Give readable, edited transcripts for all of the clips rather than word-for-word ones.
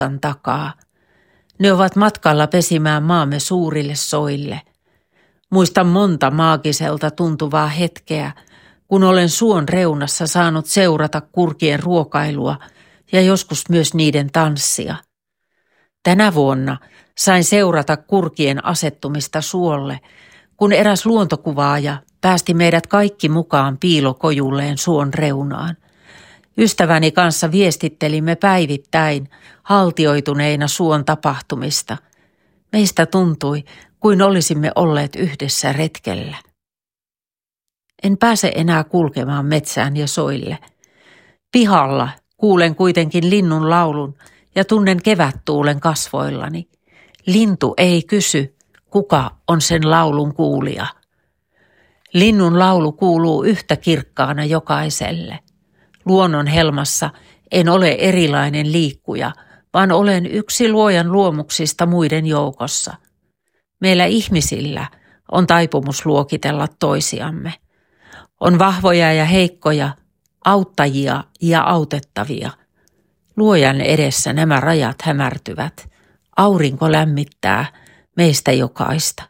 takaa. Ne ovat matkalla pesimään maamme suurille soille. Muistan monta maagiselta tuntuvaa hetkeä, kun olen suon reunassa saanut seurata kurkien ruokailua ja joskus myös niiden tanssia. Tänä vuonna sain seurata kurkien asettumista suolle, kun eräs luontokuvaaja päästi meidät kaikki mukaan piilokojulleen suon reunaan. Ystäväni kanssa viestittelimme päivittäin haltioituneina suon tapahtumista. Meistä tuntui, kuin olisimme olleet yhdessä retkellä. En pääse enää kulkemaan metsään ja soille. Pihalla kuulen kuitenkin linnun laulun ja tunnen kevättuulen kasvoillani. Lintu ei kysy, kuka on sen laulun kuulija. Linnun laulu kuuluu yhtä kirkkaana jokaiselle. Luonnon helmassa en ole erilainen liikkuja, vaan olen yksi luojan luomuksista muiden joukossa. Meillä ihmisillä on taipumus luokitella toisiamme. On vahvoja ja heikkoja, auttajia ja autettavia. Luojan edessä nämä rajat hämärtyvät. Aurinko lämmittää meistä jokaista.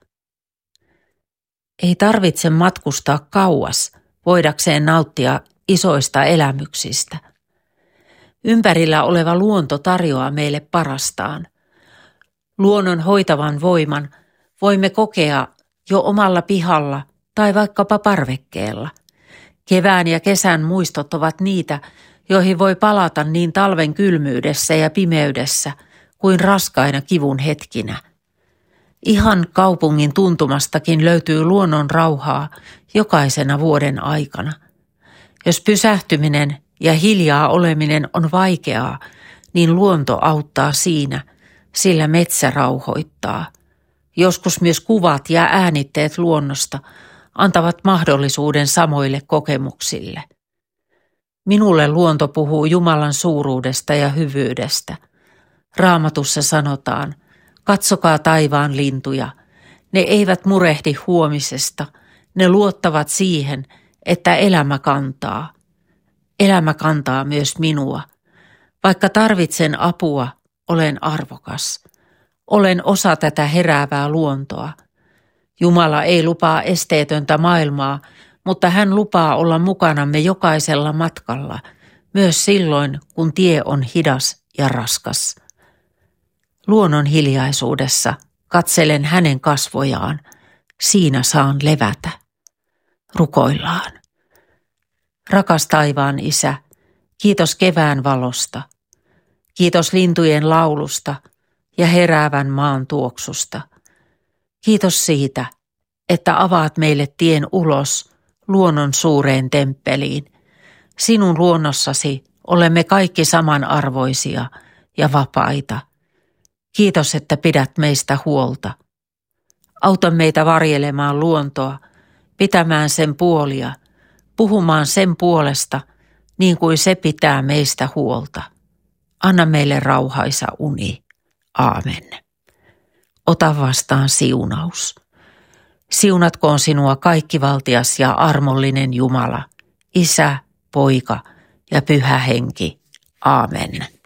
Ei tarvitse matkustaa kauas voidakseen nauttia isoista elämyksistä. Ympärillä oleva luonto tarjoaa meille parastaan. Luonnon hoitavan voiman voimme kokea jo omalla pihalla tai vaikkapa parvekkeella. Kevään ja kesän muistot ovat niitä, joihin voi palata niin talven kylmyydessä ja pimeydessä kuin raskaina kivun hetkinä. Ihan kaupungin tuntumastakin löytyy luonnon rauhaa jokaisena vuoden aikana. Jos pysähtyminen ja hiljaa oleminen on vaikeaa, niin luonto auttaa siinä, sillä metsä rauhoittaa. Joskus myös kuvat ja äänitteet luonnosta antavat mahdollisuuden samoille kokemuksille. Minulle luonto puhuu Jumalan suuruudesta ja hyvyydestä. Raamatussa sanotaan, katsokaa taivaan lintuja. Ne eivät murehdi huomisesta, ne luottavat siihen, että elämä kantaa. Elämä kantaa myös minua. Vaikka tarvitsen apua, olen arvokas. Olen osa tätä heräävää luontoa. Jumala ei lupaa esteetöntä maailmaa, mutta hän lupaa olla mukanamme jokaisella matkalla, myös silloin, kun tie on hidas ja raskas. Luonnon hiljaisuudessa katselen hänen kasvojaan, siinä saan levätä. Rukoillaan. Rakas taivaan Isä, kiitos kevään valosta. Kiitos lintujen laulusta ja heräävän maan tuoksusta. Kiitos siitä, että avaat meille tien ulos luonnon suureen temppeliin. Sinun luonnossasi olemme kaikki samanarvoisia ja vapaita. Kiitos, että pidät meistä huolta. Auta meitä varjelemaan luontoa, pitämään sen puolia, puhumaan sen puolesta niin kuin se pitää meistä huolta. Anna meille rauhaisa uni. Aamen. Ota vastaan siunaus. Siunatkoon sinua kaikkivaltias ja armollinen Jumala, Isä, Poika ja Pyhä Henki. Aamen.